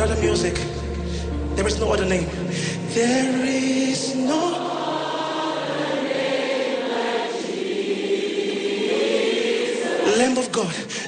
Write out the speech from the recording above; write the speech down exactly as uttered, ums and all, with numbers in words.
other music. There is no other name. There is no Lamb of God.